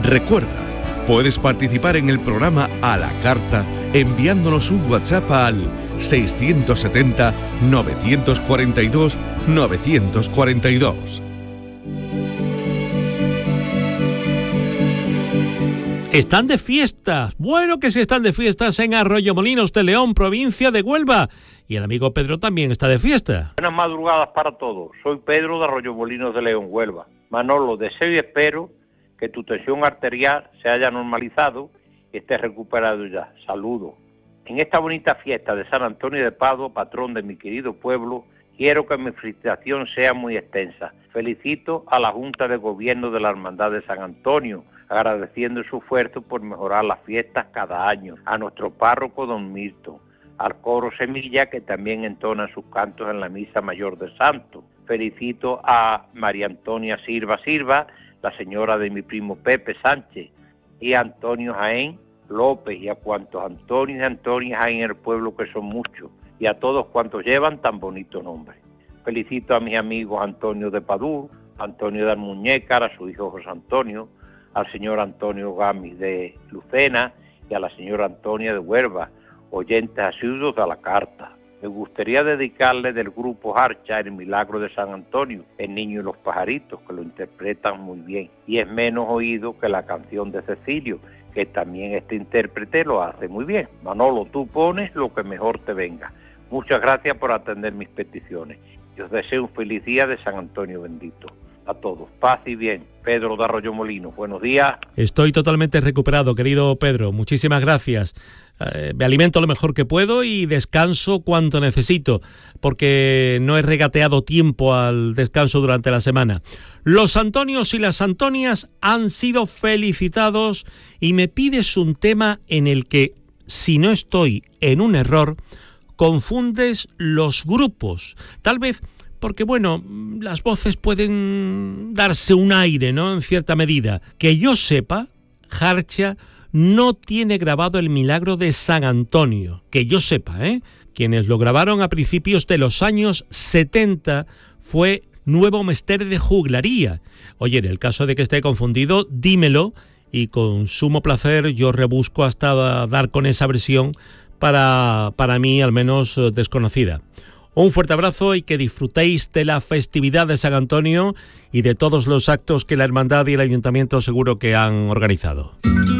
Recuerda, puedes participar en el programa a la carta enviándonos un WhatsApp al 670 942 942. Están de fiestas. Bueno, que sí están de fiestas en Arroyomolinos de León, provincia de Huelva. Y el amigo Pedro también está de fiesta. Buenas madrugadas para todos. Soy Pedro de Arroyomolinos de León, Huelva. Manolo, deseo y espero que tu tensión arterial se haya normalizado y estés recuperado ya. Saludos. En esta bonita fiesta de San Antonio de Padua, patrón de mi querido pueblo, quiero que mi felicitación sea muy extensa. Felicito a la Junta de Gobierno de la Hermandad de San Antonio, agradeciendo su esfuerzo por mejorar las fiestas cada año, a nuestro párroco don Milton, al coro Semilla, que también entona sus cantos en la Misa Mayor de Santo. Felicito a María Antonia Silva, la señora de mi primo Pepe Sánchez, y a Antonio Jaén López, y a cuantos Antonio y Antonia hay en el pueblo, que son muchos, y a todos cuantos llevan tan bonito nombre. Felicito a mis amigos Antonio de Padú, Antonio de Almuñécar, a su hijo José Antonio, al señor Antonio Gamis de Lucena y a la señora Antonia de Huelva, oyentes asiduos de la carta. Me gustaría dedicarle del grupo Harcha El Milagro de San Antonio, El Niño y los Pajaritos, que lo interpretan muy bien, y es menos oído que la canción de Cecilio, que también este intérprete lo hace muy bien. Manolo, tú pones lo que mejor te venga. Muchas gracias por atender mis peticiones. Y os deseo un feliz día de San Antonio bendito. A todos, paz y bien. Pedro de Arroyomolinos, buenos días. Estoy totalmente recuperado, querido Pedro, muchísimas gracias. Me alimento lo mejor que puedo y descanso cuanto necesito, porque no he regateado tiempo al descanso durante la semana. Los Antonios y las Antonias han sido felicitados y me pides un tema en el que, si no estoy en un error, confundes los grupos. Tal vez porque, bueno, las voces pueden darse un aire, ¿no?, en cierta medida. Que yo sepa, Harcha no tiene grabado el Milagro de San Antonio. Que yo sepa, ¿eh? Quienes lo grabaron a principios de los años 70 fue Nuevo Mester de Juglaría. Oye, en el caso de que esté confundido, dímelo y con sumo placer yo rebusco hasta dar con esa versión para mí al menos desconocida. Un fuerte abrazo y que disfrutéis de la festividad de San Antonio y de todos los actos que la Hermandad y el Ayuntamiento seguro que han organizado.